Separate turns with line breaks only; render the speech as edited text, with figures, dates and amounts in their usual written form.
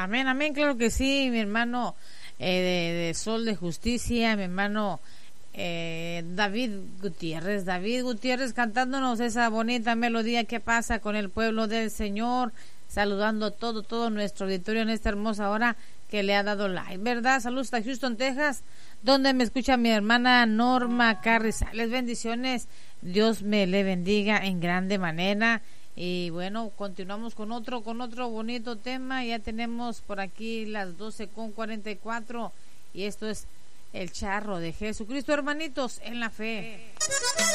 Amén, amén, claro que sí, mi hermano de Sol de Justicia, mi hermano David Gutiérrez cantándonos esa bonita melodía que pasa con el pueblo del Señor, saludando todo nuestro auditorio en esta hermosa hora que le ha dado like, ¿verdad? Saludos a Houston, Texas, donde me escucha mi hermana Norma Carrizales. Bendiciones, Dios me le bendiga en grande manera. Y bueno, continuamos con otro bonito tema. Ya tenemos por aquí las 12:44 y esto es El Charro de Jesucristo, hermanitos, en la fe.